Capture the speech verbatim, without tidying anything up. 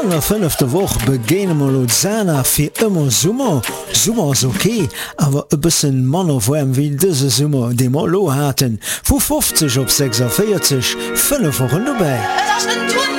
an der fünfte Woch begene mal Luzana fir immer Summer. Summer is okay, aber e bisssen Manner warm wie dëse Summer, de mal lo haten. Vu fünfzig op sechsundvierzig, fünf Wochen dabei.